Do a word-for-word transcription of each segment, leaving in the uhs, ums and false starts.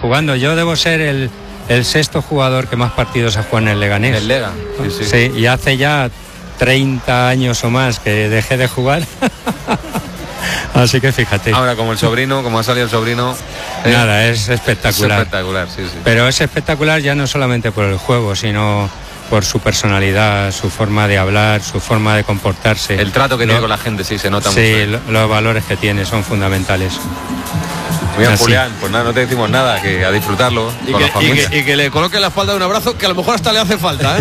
jugando. Yo debo ser el, el sexto jugador que más partidos ha jugado en el Leganés. En el Lega, sí, sí. Sí, y hace ya treinta años o más que dejé de jugar. Así que fíjate. Ahora, como el sobrino, como ha salido el sobrino... Eh, Nada, es espectacular. Es espectacular, sí, sí. Pero es espectacular ya no solamente por el juego, sino por su personalidad, su forma de hablar, su forma de comportarse. El trato que lo, tiene con la gente, sí, se nota sí, mucho. Sí, lo, los valores que tiene son fundamentales. Muy bien, Julián, pues nada, no te decimos nada, que a disfrutarlo y con que, la familia. Y que, y que le coloque en la espalda un abrazo, que a lo mejor hasta le hace falta, ¿eh?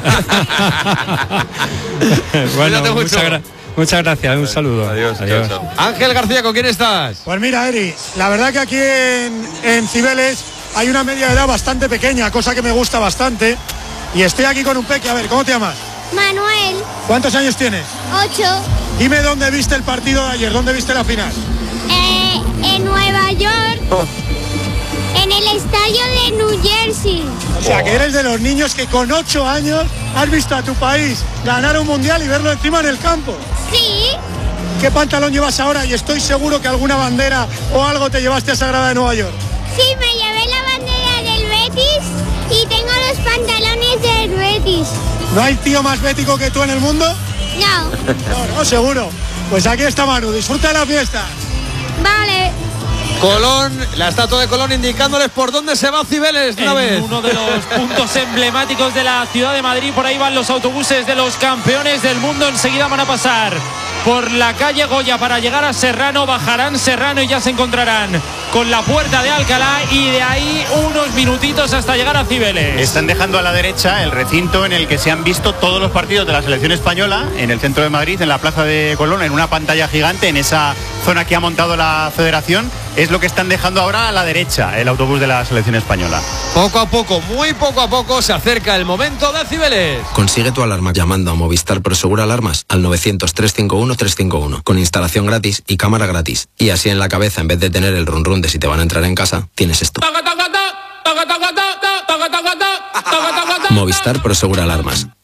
Bueno, muchas, gra muchas gracias, un saludo. Adiós, Adiós. chao, chao. Ángel García, ¿con quién estás? Pues mira, Eri, la verdad que aquí en, en Cibeles hay una media de edad bastante pequeña, cosa que me gusta bastante. Y estoy aquí con un peque. A ver, ¿cómo te llamas? Manuel. ¿Cuántos años tienes? Ocho. Dime dónde viste el partido de ayer, dónde viste la final. Eh, en Nueva York. Oh. En el estadio de New Jersey. O sea, que eres de los niños que con ocho años has visto a tu país ganar un mundial y verlo encima en el campo. Sí. ¿Qué pantalón llevas ahora? Y estoy seguro que alguna bandera o algo te llevaste a Sagrada de Nueva York. Sí, me llevé la bandera del Betis y tengo los pantalones del Betis. ¿No hay tío más bético que tú en el mundo? No. No, no, seguro. Pues aquí está Manu, disfruta de la fiesta. Vale. Colón, la estatua de Colón indicándoles por dónde se va a Cibeles una en vez. Uno de los puntos emblemáticos de la ciudad de Madrid. Por ahí van los autobuses de los campeones del mundo. Enseguida van a pasar por la calle Goya para llegar a Serrano. Bajarán Serrano y ya se encontrarán con la puerta de Alcalá, y de ahí unos minutitos hasta llegar a Cibeles. Están dejando a la derecha el recinto en el que se han visto todos los partidos de la selección española, en el centro de Madrid, en la plaza de Colón, en una pantalla gigante, en esa zona que ha montado la federación. Es lo que están dejando ahora a la derecha, el autobús de la selección española. Poco a poco, muy poco a poco, se acerca el momento de Cibeles. Consigue tu alarma llamando a Movistar Prosegur Alarmas al novecientos, trescientos cincuenta y uno, trescientos cincuenta y uno, con instalación gratis y cámara gratis. Y así en la cabeza, en vez de tener el run run de si te van a entrar en casa, tienes esto. Movistar Prosegur Alarmas.